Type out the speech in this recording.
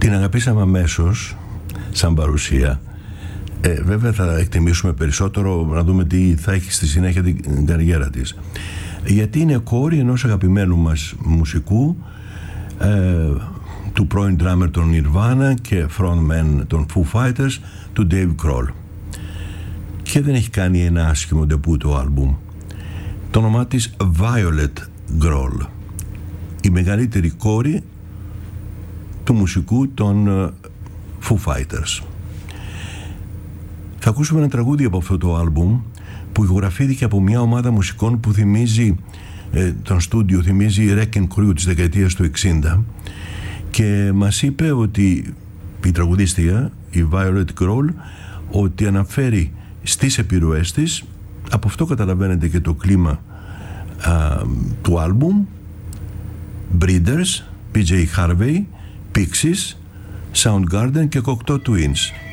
Την αγαπήσαμε αμέσως σαν παρουσία. Βέβαια θα εκτιμήσουμε περισσότερο να δούμε τι θα έχει στη συνέχεια την καριέρα της, γιατί είναι κόρη ενός αγαπημένου μας μουσικού, του πρώην drummer των Nirvana και frontman των Foo Fighters, του Dave Grohl, και δεν έχει κάνει ένα άσχημο ντεπούτο άλμπουμ. Το όνομά της Violet Grohl, η μεγαλύτερη κόρη του μουσικού των Foo Fighters. Θα ακούσουμε ένα τραγούδι από αυτό το άλμπουμ που ηχογραφήθηκε από μια ομάδα μουσικών που θυμίζει τον στούντιο, θυμίζει Wrecking Crew της δεκαετίας του 60, και μας είπε ότι η τραγουδίστρια, η Violet Grohl, ότι αναφέρει στις επιρροές της, από αυτό καταλαβαίνετε και το κλίμα του άλμπουμ, Breeders, PJ Harvey, Pixies, Soundgarden και Cocteau Twins.